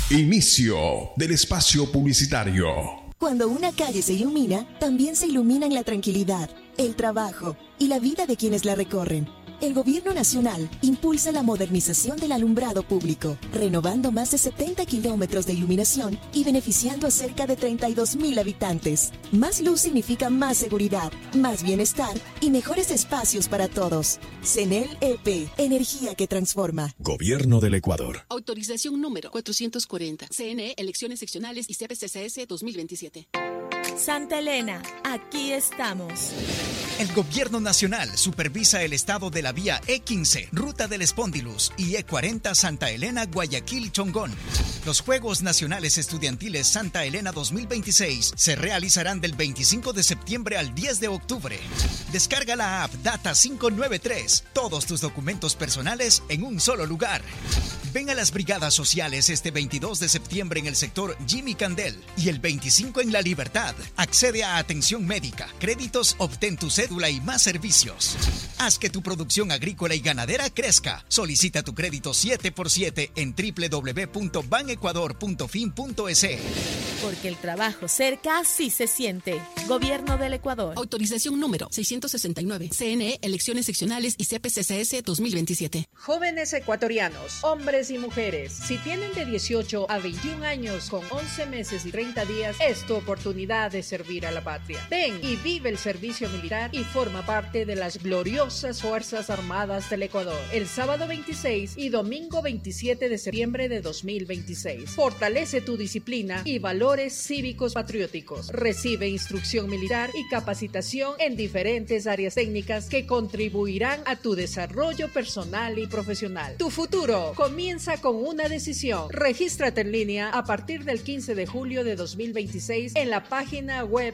Inicio del espacio publicitario. Cuando una calle se ilumina, también se iluminan la tranquilidad, el trabajo y la vida de quienes la recorren. El Gobierno Nacional impulsa la modernización del alumbrado público, renovando más de 70 kilómetros de iluminación y beneficiando a cerca de 32,000 habitantes. Más luz significa más seguridad, más bienestar y mejores espacios para todos. CENEL EP, energía que transforma. Gobierno del Ecuador. Autorización número 440. CNE, elecciones seccionales y CPCCS 2027. Santa Elena, aquí estamos. El Gobierno Nacional supervisa el estado de la vía E15, Ruta del Espóndilus y E40 Santa Elena, Guayaquil, Chongón. Los Juegos Nacionales Estudiantiles Santa Elena 2026 se realizarán del 25 de septiembre al 10 de octubre. Descarga la app Data 593, todos tus documentos personales en un solo lugar. Ven a las brigadas sociales este 22 de septiembre en el sector Jimmy Candel y el 25 en La Libertad. Accede a atención médica, créditos, obtén tu cédula y más servicios. Haz que tu producción agrícola y ganadera crezca. Solicita tu crédito 7x7 en www.banecuador.fin.es. Porque el trabajo cerca sí se siente. Gobierno del Ecuador. Autorización número 669. CNE, elecciones seccionales y CPCCS 2027. Jóvenes ecuatorianos, hombres y mujeres, si tienen de 18 a 21 años con 11 meses y 30 días, es tu oportunidad de servir a la patria. Ven y vive el servicio militar y forma parte de las gloriosas Fuerzas Armadas del Ecuador. El sábado 26 y domingo 27 de septiembre de 2026. Fortalece tu disciplina y valores cívicos patrióticos. Recibe instrucción militar y capacitación en diferentes áreas técnicas que contribuirán a tu desarrollo personal y profesional. Tu futuro comienza con una decisión. Regístrate en línea a partir del 15 de julio de 2026 en la página web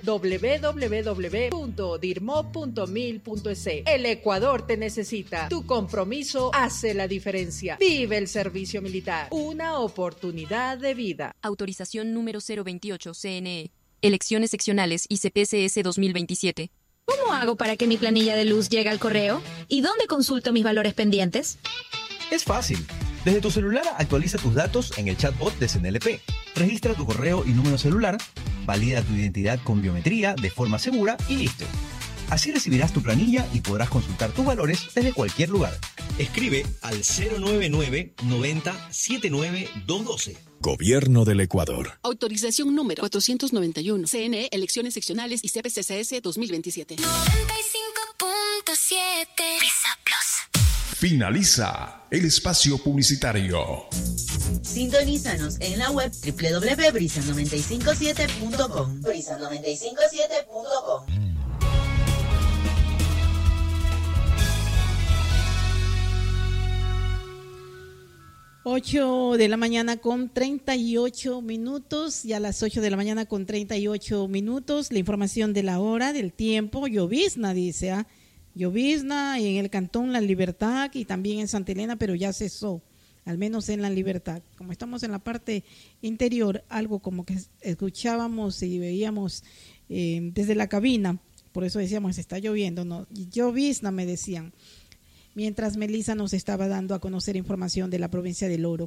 www.dirmo.mil.es. El Ecuador te necesita. Tu compromiso hace la diferencia. Vive el servicio militar. Una oportunidad de vida. Autorización número 028 CNE. Elecciones seccionales y CPCS 2027. ¿Cómo hago para que mi planilla de luz llegue al correo? ¿Y dónde consulto mis valores pendientes? Es fácil. Desde tu celular actualiza tus datos en el chatbot de CNLP. Registra tu correo y número celular, valida tu identidad con biometría de forma segura y listo. Así recibirás tu planilla y podrás consultar tus valores desde cualquier lugar. Escribe al 099 90 79 212. Gobierno del Ecuador. Autorización número 491. CNE, elecciones seccionales y CPCCS 2027. 95.7 Brisa Plus. Finaliza el espacio publicitario. Sintonízanos en la web www.brisa957.com. Brisa957.com. 8 de la mañana con 38 minutos, y a las 8 de la mañana con 38 minutos, la información de la hora, del tiempo. Llovizna, dice, llovizna en el cantón La Libertad y también en Santa Elena, pero ya cesó, al menos en La Libertad. Como estamos en la parte interior, algo como que escuchábamos y veíamos desde la cabina, por eso decíamos, está lloviendo, no, llovizna me decían. Mientras Melissa nos estaba dando a conocer información de la provincia del Oro.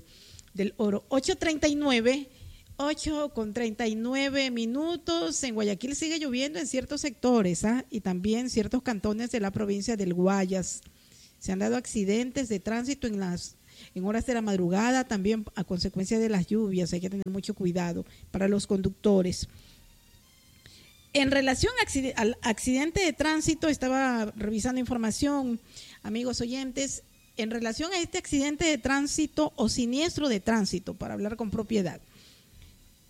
8:39 minutos. En Guayaquil sigue lloviendo en ciertos sectores, y también ciertos cantones de la provincia del Guayas. Se han dado accidentes de tránsito en horas de la madrugada, también a consecuencia de las lluvias. Hay que tener mucho cuidado para los conductores. En relación al accidente de tránsito, estaba revisando información, amigos oyentes, en relación a este accidente de tránsito o siniestro de tránsito, para hablar con propiedad.